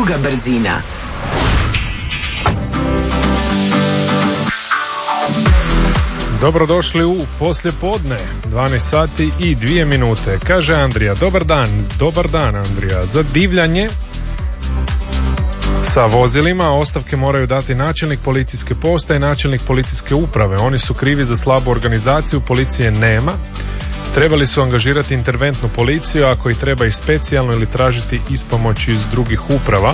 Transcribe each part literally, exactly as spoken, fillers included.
druga brzina. Dobrodošli u poslijepodne, dvanaest sati i dvije minute. Kaže Andrija, dobar dan, dobar dan Andrija. Za divljanje sa vozilima ostavke moraju dati načelnik policijske postaje i načelnik policijske uprave. Oni su krivi za slabu organizaciju, policije nema. Trebali su angažirati interventnu policiju, ako i treba i specijalno, ili tražiti ispomoć iz drugih uprava.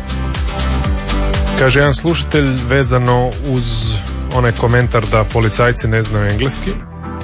Kaže jedan slušatelj vezano uz onaj komentar da policajci ne znaju engleski.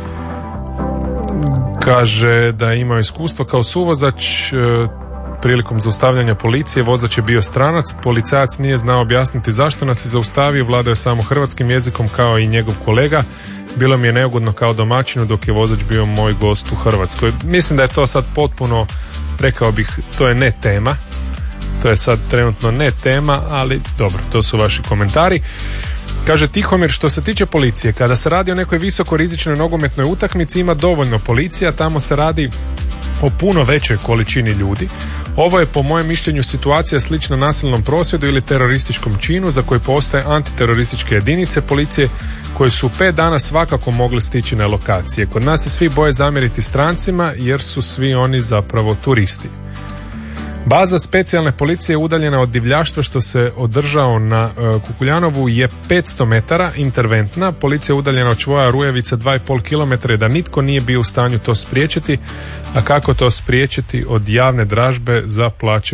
Kaže da imao iskustvo kao suvozač e, prilikom zaustavljanja policije. Vozač je bio stranac, policajac nije znao objasniti zašto nas je zaustavio, vladao je samo hrvatskim jezikom kao i njegov kolega. Bilo mi je neugodno kao domaćinu dok je vozač bio moj gost u Hrvatskoj. Mislim da je to sad potpuno, rekao bih, to je ne tema. To je sad trenutno ne tema, ali dobro, to su vaši komentari. Kaže Tihomir, što se tiče policije, kada se radi o nekoj visoko rizičnoj nogometnoj utakmici ima dovoljno policija, tamo se radi o puno većoj količini ljudi. Ovo je po mojem mišljenju situacija slična nasilnom prosvjedu ili terorističkom činu za koji postoje antiterorističke jedinice policije koje su pet dana svakako mogli stići na lokacije. Kod nas se svi boje zamjeriti strancima jer su svi oni zapravo turisti. Baza specijalne policije udaljena od divljaštva što se održao na uh, Kukuljanovu je petsto metara, interventna. Policija udaljena od čvoja Rujevica dva i pol kilometra da nitko nije bio u stanju to spriječiti. A kako to spriječiti? Od javne dražbe za plaće